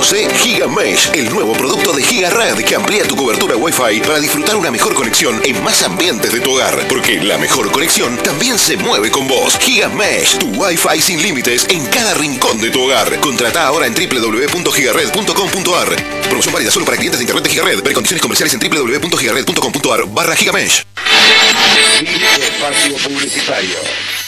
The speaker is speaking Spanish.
Conoce GigaMesh, el nuevo producto de GigaRed que amplía tu cobertura Wi-Fi para disfrutar una mejor conexión en más ambientes de tu hogar. Porque la mejor conexión también se mueve con vos. GigaMesh, tu Wi-Fi sin límites en cada rincón de tu hogar. Contrata ahora en www.gigared.com.ar. Promoción válida solo para clientes de internet de GigaRed. Ver condiciones comerciales en www.gigared.com.ar/gigamesh. Espacio publicitario.